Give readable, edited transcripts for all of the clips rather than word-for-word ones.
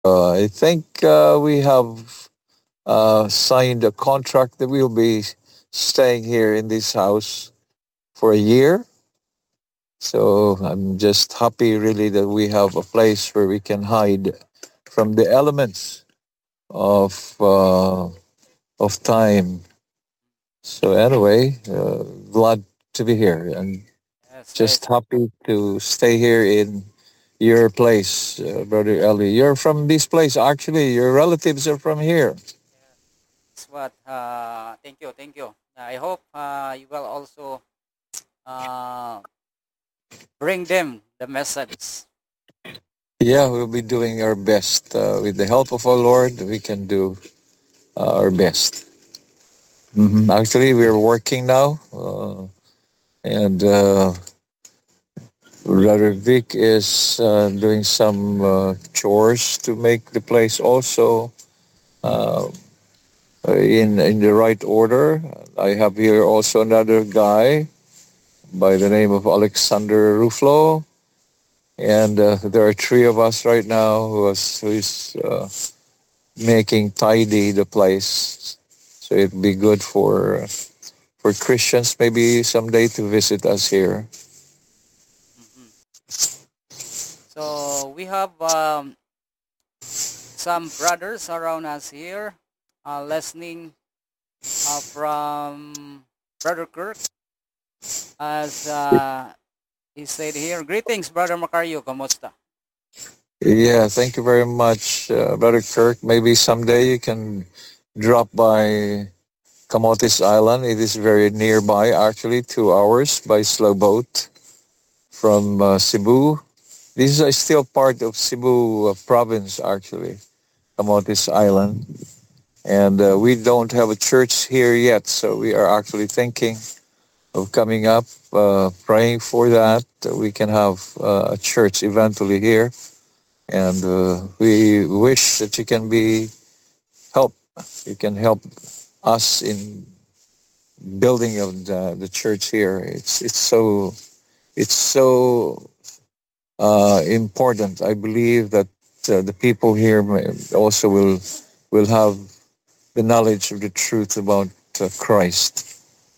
I think we have signed a contract that we'll be staying here in this house for a year. So I'm just happy, really, that we have a place where we can hide from the elements of uh, of time. So anyway, glad to be here and Yes, just it's happy to stay here in your place, Brother Ellie. You're from this place, actually. Your relatives are from here. it's what. Thank you. I hope you will also uh, bring them the message. Yeah, we'll be doing our best. With the help of our Lord, we can do our best. Actually, we're working now, and Brother Vic is doing some chores to make the place also uh, in the right order. I have here also another guy by the name of Alexander Ruflo, and there are three of us right now who is making tidy the place. So it'd be good for Christians maybe someday to visit us here. Mhm. So we have some brothers around us here, listening from Brother Kirk, as he said here. Greetings, Brother Macario. Kamusta? Yeah, thank you very much, Brother Kirk. Maybe someday you can drop by Camotes Island. It is very nearby, actually, 2 hours by slow boat from Cebu. This is still part of Cebu province, actually, Camotes Island. And we don't have a church here yet, so we are actually thinking of coming up, praying for that. We can have a church eventually here. And we wish that you can be help. You can help us in building of the church here. It's so important. I believe that the people here also will have the knowledge of the truth about Christ.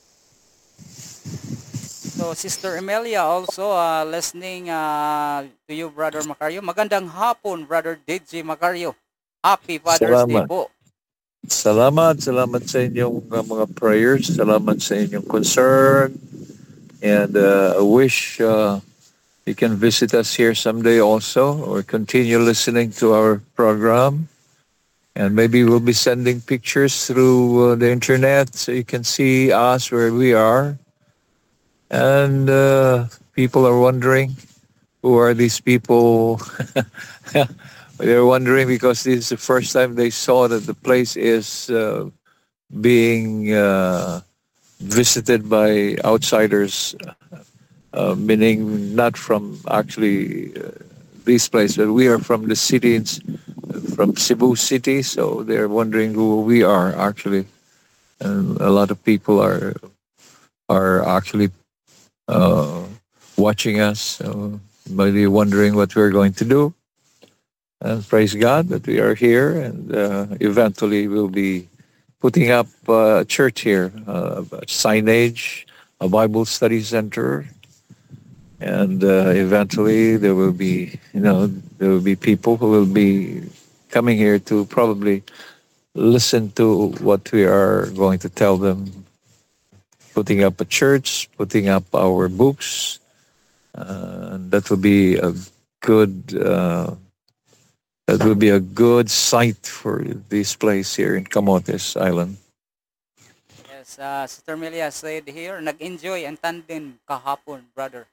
So, Sister Emilia also listening to you, Brother Macario. Magandang hapon, Brother DJ Macario. Happy Father's Day Salamat. po. Salamat sa inyong mga prayers. Salamat sa inyong concern. And I wish you can visit us here someday also or continue listening to our program. And maybe we'll be sending pictures through the internet so you can see us where we are. And people are wondering who are these people. They're wondering because this is the first time they saw that the place is being visited by outsiders, meaning not from actually this place, but we are from the city, from Cebu City. So they're wondering who we are actually, and a lot of people are actually uh, watching us. So maybe wondering what we're going to do. And praise God that we are here, and eventually we'll be putting up a church here, signage, a Bible study center, and eventually there will be people who will be coming here to probably listen to what we are going to tell them. Putting up a church, putting up our books, that will be a good. That will be a good site for this place here in Camotes Island. Yes, Sister Emilia said here, nag-enjoy ang tandem kahapon, brother.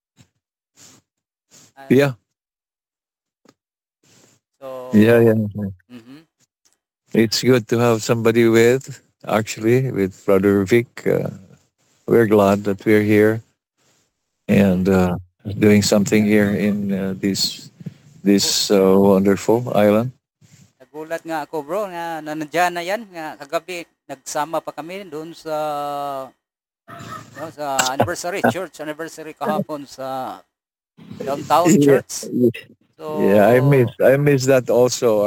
And Yeah, yeah, so, yeah. mhm. It's good to have somebody with, actually, with Brother Vic. We're glad that we're here and doing something here in Gu- this wonderful island. Nagulat nga ako, bro, na nandiyan na yan. Nga, kagabi, nagsama pa kami doon sa, no, sa anniversary, church anniversary kahapon sa downtown church. Yeah, So I miss that also.